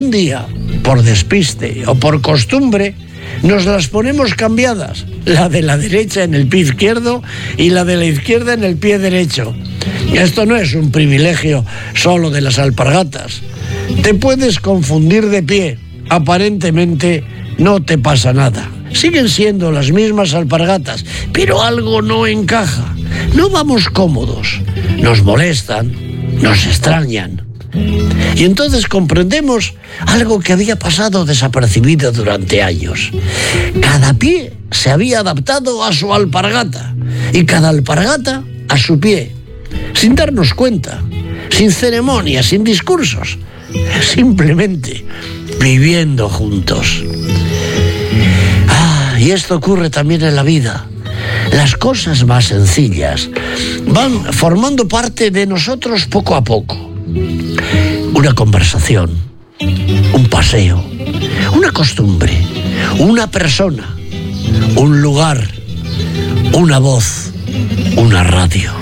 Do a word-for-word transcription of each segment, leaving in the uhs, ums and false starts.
Un día, por despiste o por costumbre, nos las ponemos cambiadas, la de la derecha en el pie izquierdo y la de la izquierda en el pie derecho. Esto no es un privilegio solo de las alpargatas. Te puedes confundir de pie, aparentemente no te pasa nada. Siguen siendo las mismas alpargatas, pero algo no encaja. No vamos cómodos, nos molestan, nos extrañan. Y entonces comprendemos algo que había pasado desapercibido durante años. Cada pie se había adaptado a su alpargata y cada alpargata a su pie, sin darnos cuenta, sin ceremonias, sin discursos, simplemente viviendo juntos. Ah, y esto ocurre también en la vida. Las cosas más sencillas van formando parte de nosotros poco a poco. Una conversación, un paseo, una costumbre, una persona, un lugar, una voz, una radio.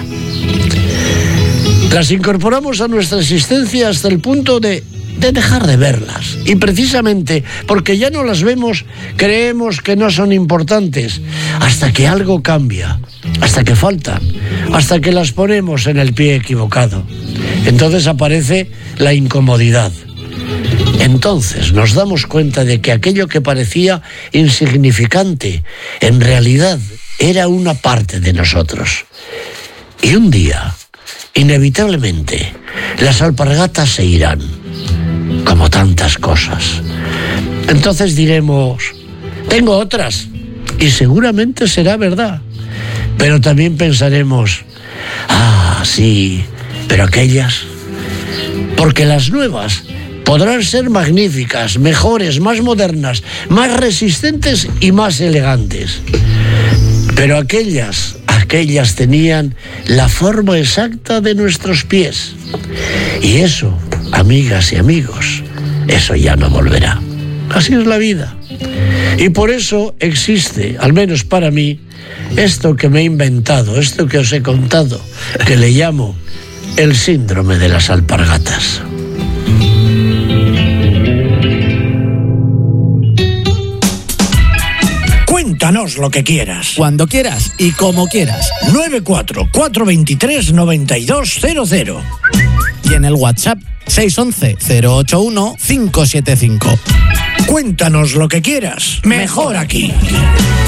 Las incorporamos a nuestra existencia hasta el punto de, de dejar de verlas. Y precisamente porque ya no las vemos, creemos que no son importantes, hasta que algo cambia, hasta que faltan, hasta que las ponemos en el pie equivocado. Entonces aparece la incomodidad. Entonces nos damos cuenta de que aquello que parecía insignificante, en realidad era una parte de nosotros. Y un día, inevitablemente, las alpargatas se irán, como tantas cosas. Entonces diremos, tengo otras, y seguramente será verdad. Pero también pensaremos, ah, sí, pero aquellas, porque las nuevas podrán ser magníficas, mejores, más modernas, más resistentes y más elegantes. Pero aquellas, aquellas tenían la forma exacta de nuestros pies. Y eso, amigas y amigos, eso ya no volverá. Así es la vida. Y por eso existe, al menos para mí, esto que me he inventado, esto que os he contado, que le llamo el síndrome de las alpargatas. Cuéntanos lo que quieras. Cuando quieras y como quieras. nueve cuatro cuatro dos tres nueve dos cero cero. Y en el WhatsApp seis once cero ocho uno cinco siete cinco. Cuéntanos lo que quieras. Mejor aquí.